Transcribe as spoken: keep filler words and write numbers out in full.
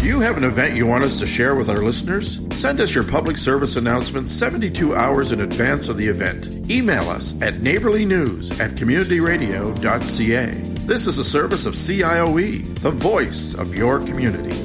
Do you have an event you want us to share with our listeners? Send us your public service announcement seventy-two hours in advance of the event. Email us at neighborlynews at community radio dot c a. This is a service of C I O E, the voice of your community.